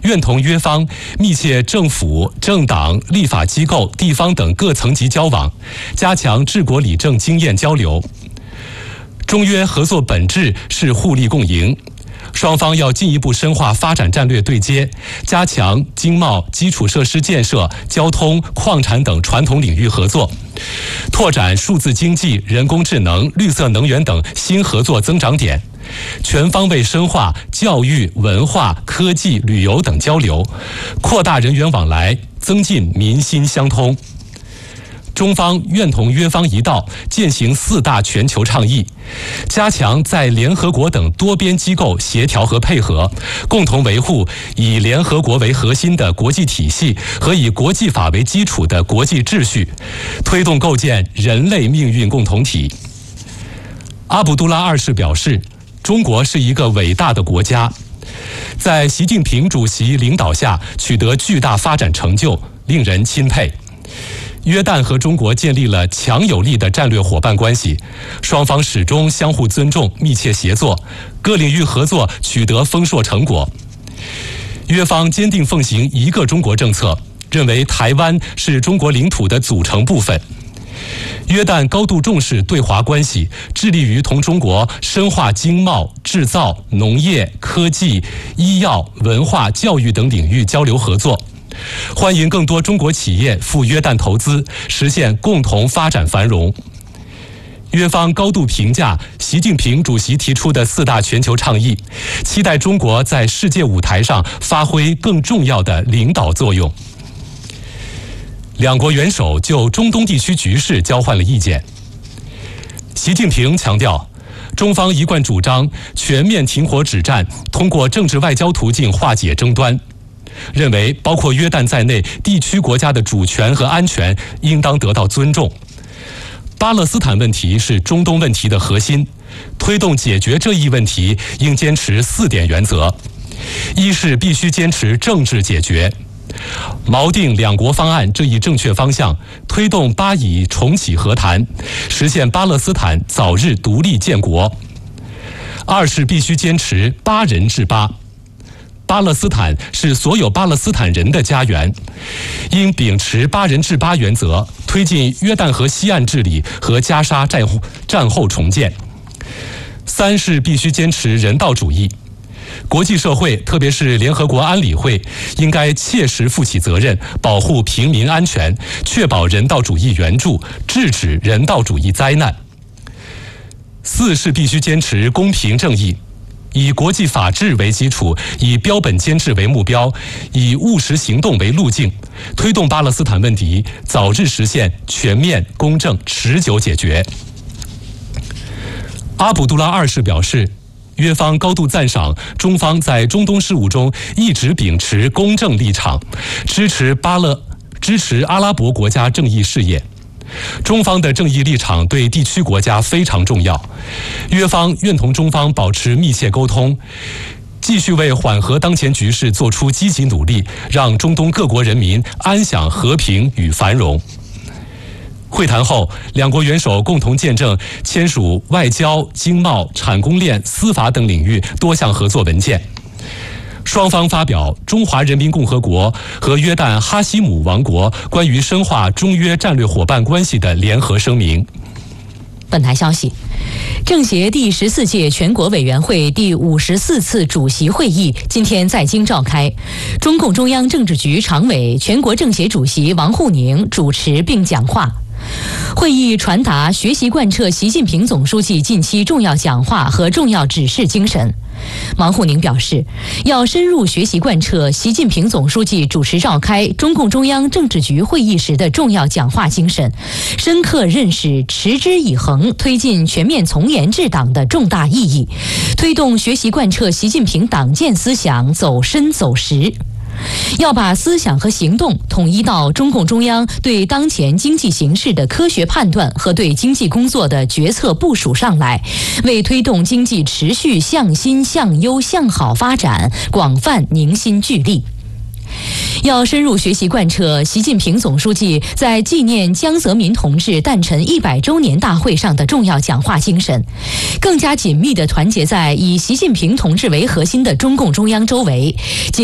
愿同约方密切政府、政党、立法机构、地方等各层级交往，加强治国理政经验交流。中约合作本质是互利共赢，双方要进一步深化发展战略对接，加强经贸、基础设施建设、交通、矿产等传统领域合作，拓展数字经济、人工智能、绿色能源等新合作增长点，全方位深化教育、文化、科技、旅游等交流，扩大人员往来，增进民心相通。中方愿同约方一道，践行4大全球倡议，加强在联合国等多边机构协调和配合，共同维护以联合国为核心的国际体系和以国际法为基础的国际秩序，推动构建人类命运共同体。阿卜杜拉2世表示，中国是一个伟大的国家，在习近平主席领导下取得巨大发展成就，令人钦佩。约旦和中国建立了强有力的战略伙伴关系，双方始终相互尊重、密切协作，各领域合作取得丰硕成果。约方坚定奉行一个中国政策，认为台湾是中国领土的组成部分。约旦高度重视对华关系，致力于同中国深化经贸、制造、农业、科技、医药、文化、教育等领域交流合作，欢迎更多中国企业赴约旦投资，实现共同发展繁荣。约方高度评价习近平主席提出的4大全球倡议，期待中国在世界舞台上发挥更重要的领导作用。两国元首就中东地区局势交换了意见。习近平强调，中方一贯主张全面停火止战，通过政治外交途径化解争端，认为包括约旦在内地区国家的主权和安全应当得到尊重。巴勒斯坦问题是中东问题的核心，推动解决这一问题应坚持4点原则：一是必须坚持政治解决，锚定两国方案这一正确方向，推动巴以重启和谈，实现巴勒斯坦早日独立建国。二是必须坚持8人制巴，巴勒斯坦是所有巴勒斯坦人的家园，应秉持8人制巴原则，推进约旦河西岸治理和加沙战后重建。三是必须坚持人道主义，国际社会特别是联合国安理会应该切实负起责任，保护平民安全，确保人道主义援助，制止人道主义灾难。四是必须坚持公平正义，以国际法治为基础，以标本兼治为目标，以务实行动为路径，推动巴勒斯坦问题早日实现全面、公正、持久解决。阿卜杜拉2世表示，约方高度赞赏中方在中东事务中一直秉持公正立场，支持阿拉伯国家正义事业。中方的正义立场对地区国家非常重要，约方愿同中方保持密切沟通，继续为缓和当前局势做出积极努力，让中东各国人民安享和平与繁荣。会谈后，两国元首共同见证签署外交、经贸、产供链、司法等领域多项合作文件。双方发表中华人民共和国和约旦哈希姆王国关于深化中约战略伙伴关系的联合声明。 本台消息，政协第14届全国委员会第54次主席会议今天在京召开，中共中央政治局常委、全国政协主席王沪宁主持并讲话。会议传达学习贯彻习近平总书记近期重要讲话和重要指示精神。王沪宁表示，要深入学习贯彻习近平总书记主持召开中共中央政治局会议时的重要讲话精神，深刻认识持之以恒推进全面从严治党的重大意义，推动学习贯彻习近平党建思想走深走实。要把思想和行动统一到中共中央对当前经济形势的科学判断和对经济工作的决策部署上来，为推动经济持续向新向优向好发展广泛凝心聚力。要深入学习贯彻习近平总书记在纪念江泽民同志诞辰100周年大会上的重要讲话精神，更加紧密地团结在以习近平同志为核心的中共中央周围。